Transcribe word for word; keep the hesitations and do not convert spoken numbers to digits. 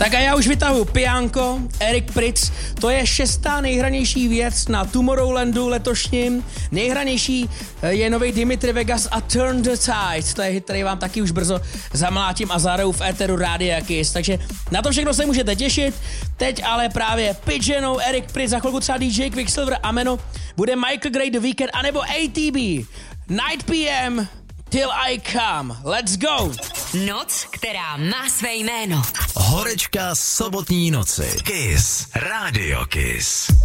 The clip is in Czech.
Tak a já už vytahuji pijánko, Eric Prydz, to je šestá nejhranější věc na Tomorrowlandu letošním. Nejhranější je nový Dimitri Vegas a Turn the Tide, to je hit, který vám taky už brzo zamlátím a zahraju v éteru Rádia Kiss, takže na to všechno se můžete těšit. Teď ale právě Pigeonou, Eric Prydz, za chvilku třeba D J Quicksilver a jméno bude Michael Gray, The Weeknd anebo A T B. Night P M Till I Come. Let's go! Noc, která má své jméno. Horečka sobotní noci. Kiss. Radio Kiss.